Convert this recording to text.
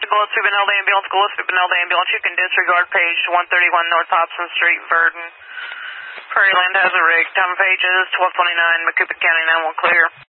Gillespie Benelli Ambulance, Gillespie Benelli Ambulance. You can disregard page 131 North Hobson Street, Verdon. Prairieland has a rig. Time of page is 12:29, Macoupin County 9-1 clear.